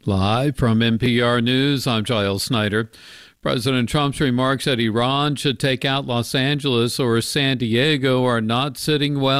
Live from NPR News, I'm Giles Snyder. President Trump's remarks that Iran should take out Los Angeles or San Diego are not sitting well